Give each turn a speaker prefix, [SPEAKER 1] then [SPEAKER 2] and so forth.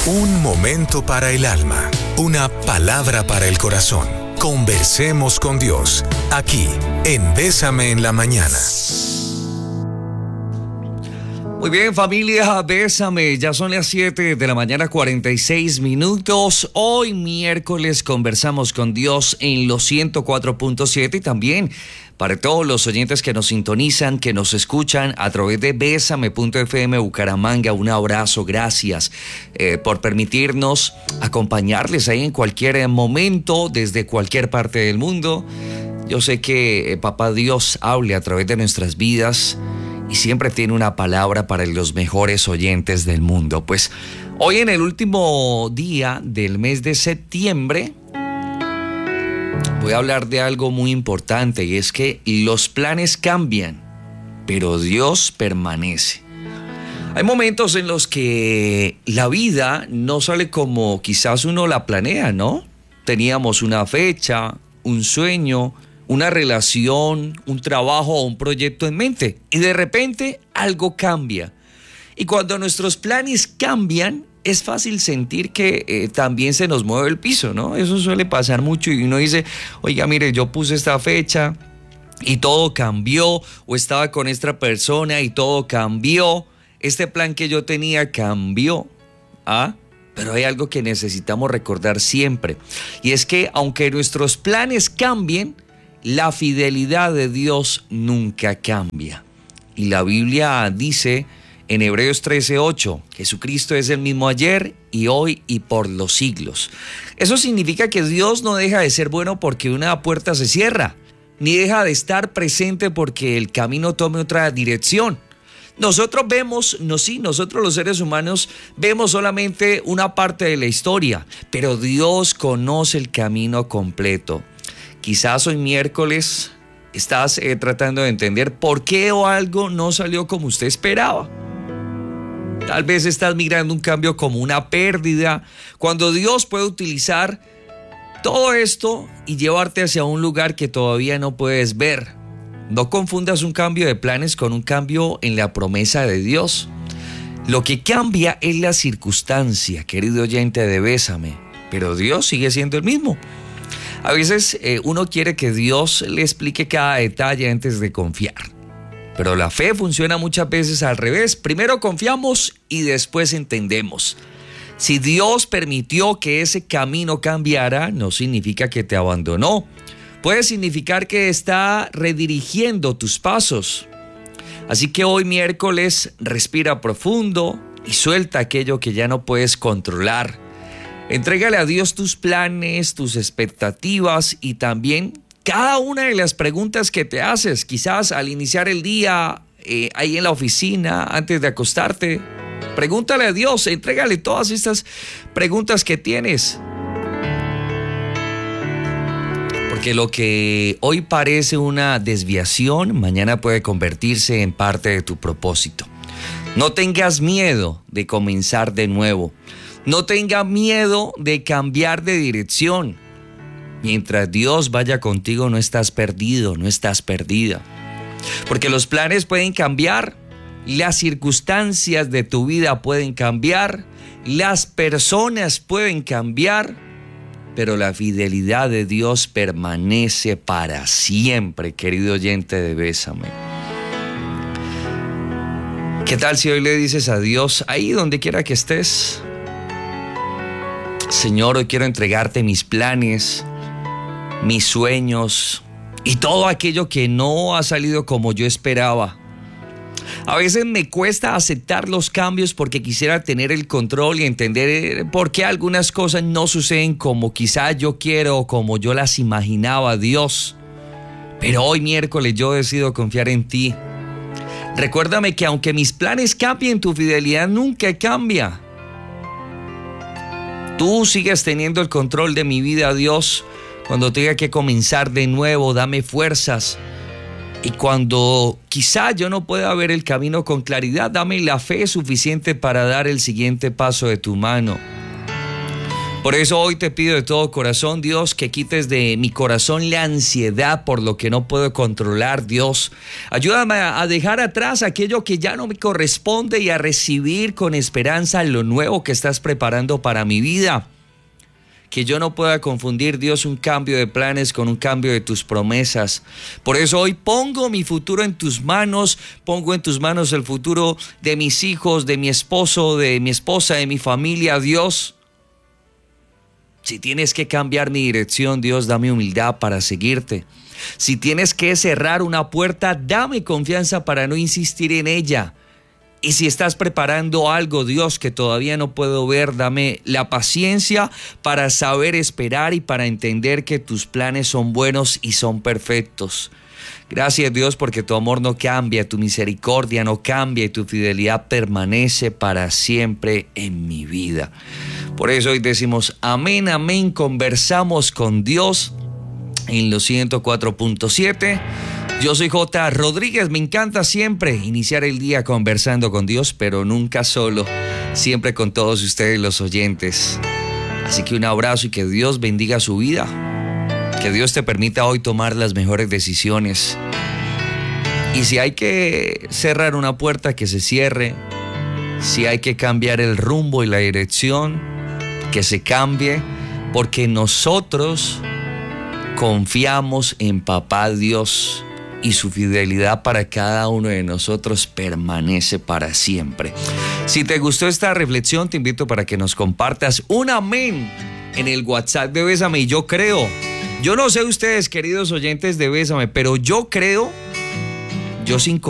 [SPEAKER 1] Un momento para el alma, una palabra para el corazón. Conversemos con Dios, aquí en Bésame en la Mañana.
[SPEAKER 2] Muy bien, familia, bésame. Ya son las 7 de la mañana, 46 minutos. Hoy miércoles conversamos con Dios en los 104.7 y también para todos los oyentes que nos sintonizan, que nos escuchan a través de Bésame.fm Bucaramanga. Un abrazo, gracias por permitirnos acompañarles ahí en cualquier momento, desde cualquier parte del mundo. Yo sé que Papá Dios hable a través de nuestras vidas y siempre tiene una palabra para los mejores oyentes del mundo. Pues hoy, en el último día del mes de septiembre, voy a hablar de algo muy importante, y es que los planes cambian, pero Dios permanece. Hay momentos en los que la vida no sale como quizás uno la planea, ¿no? Teníamos una fecha, un sueño, una relación, un trabajo o un proyecto en mente, y de repente algo cambia. Y cuando nuestros planes cambian, es fácil sentir que también se nos mueve el piso, ¿no? Eso suele pasar mucho y uno dice, oiga, mire, yo puse esta fecha y todo cambió, o estaba con esta persona y todo cambió, este plan que yo tenía cambió. Pero hay algo que necesitamos recordar siempre, y es que aunque nuestros planes cambien, la fidelidad de Dios nunca cambia. Y la Biblia dice en Hebreos 13:8, Jesucristo es el mismo ayer y hoy y por los siglos. Eso significa que Dios no deja de ser bueno porque una puerta se cierra, ni deja de estar presente porque el camino tome otra dirección. Nosotros nosotros los seres humanos vemos solamente una parte de la historia, pero Dios conoce el camino completo. Quizás hoy miércoles estás tratando de entender por qué o algo no salió como usted esperaba. Tal vez estás mirando un cambio como una pérdida, cuando Dios puede utilizar todo esto y llevarte hacia un lugar que todavía no puedes ver. No confundas un cambio de planes con un cambio en la promesa de Dios. Lo que cambia es la circunstancia, querido oyente de Bésame, pero Dios sigue siendo el mismo. A veces uno quiere que Dios le explique cada detalle antes de confiar, pero la fe funciona muchas veces al revés. Primero confiamos y después entendemos. Si Dios permitió que ese camino cambiara, no significa que te abandonó. Puede significar que está redirigiendo tus pasos. Así que hoy miércoles, respira profundo y suelta aquello que ya no puedes controlar. Entrégale a Dios tus planes, tus expectativas y también cada una de las preguntas que te haces, quizás al iniciar el día, ahí en la oficina, antes de acostarte. Pregúntale a Dios, entrégale todas estas preguntas que tienes. Porque lo que hoy parece una desviación, mañana puede convertirse en parte de tu propósito. No tengas miedo de comenzar de nuevo. No tengas miedo de cambiar de dirección. Mientras Dios vaya contigo, no estás perdido, no estás perdida. Porque los planes pueden cambiar, las circunstancias de tu vida pueden cambiar, las personas pueden cambiar, pero la fidelidad de Dios permanece para siempre, querido oyente de Bésame. ¿Qué tal si hoy le dices a Dios, ahí donde quiera que estés? Señor, hoy quiero entregarte mis planes, mis sueños y todo aquello que no ha salido como yo esperaba. A veces me cuesta aceptar los cambios porque quisiera tener el control y entender por qué algunas cosas no suceden como quizá yo quiero o como yo las imaginaba, Dios. Pero hoy miércoles yo decido confiar en ti. Recuérdame que aunque mis planes cambien, tu fidelidad nunca cambia. Tú sigues teniendo el control de mi vida, Dios. Cuando tenga que comenzar de nuevo, dame fuerzas. Y cuando quizá yo no pueda ver el camino con claridad, dame la fe suficiente para dar el siguiente paso de tu mano. Por eso hoy te pido de todo corazón, Dios, que quites de mi corazón la ansiedad por lo que no puedo controlar, Dios. Ayúdame a dejar atrás aquello que ya no me corresponde y a recibir con esperanza lo nuevo que estás preparando para mi vida. Que yo no pueda confundir, Dios, un cambio de planes con un cambio de tus promesas. Por eso hoy pongo mi futuro en tus manos, pongo en tus manos el futuro de mis hijos, de mi esposo, de mi esposa, de mi familia, Dios. Si tienes que cambiar mi dirección, Dios, dame humildad para seguirte. Si tienes que cerrar una puerta, dame confianza para no insistir en ella. Y si estás preparando algo, Dios, que todavía no puedo ver, dame la paciencia para saber esperar y para entender que tus planes son buenos y son perfectos. Gracias, Dios, porque tu amor no cambia, tu misericordia no cambia y tu fidelidad permanece para siempre en mi vida. Por eso hoy decimos amén, amén, conversamos con Dios en los 104.7. Yo soy J. Rodríguez, me encanta siempre iniciar el día conversando con Dios, pero nunca solo, siempre con todos ustedes los oyentes. Así que un abrazo y que Dios bendiga su vida, que Dios te permita hoy tomar las mejores decisiones. Y si hay que cerrar una puerta, que se cierre. Si hay que cambiar el rumbo y la dirección, que se cambie, porque nosotros confiamos en Papá Dios y su fidelidad para cada uno de nosotros permanece para siempre. Si te gustó esta reflexión, te invito para que nos compartas un amén en el WhatsApp de Bésame. Y yo creo, yo no sé ustedes, queridos oyentes de Bésame, pero yo creo, yo sin